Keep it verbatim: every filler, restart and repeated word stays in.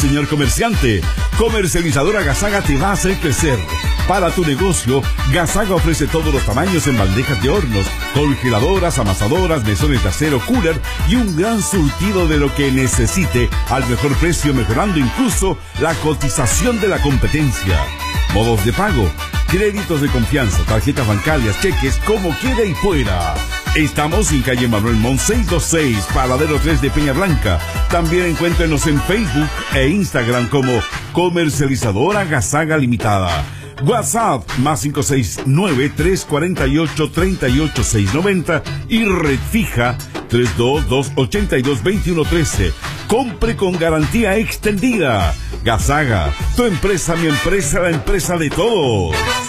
señor comerciante. Comercializadora Gazaga te va a hacer crecer. Para tu negocio, Gazaga ofrece todos los tamaños en bandejas de hornos, congeladoras, amasadoras, mesones de acero, cooler y un gran surtido de lo que necesite al mejor precio, mejorando incluso la cotización de la competencia. Modos de pago, créditos de confianza, tarjetas bancarias, cheques, como quiera y fuera. Estamos en calle Manuel Montt seiscientos veintiséis, Paradero tres de Peña Blanca. También encuéntrenos en Facebook e Instagram como Comercializadora Gazaga Limitada. WhatsApp más cinco seis nueve, tres cuatro ocho, tres ocho seis nueve cero y red fija tres dos dos, ocho dos, dos uno uno uno. Compre con garantía extendida. Gazaga, tu empresa, mi empresa, la empresa de todos.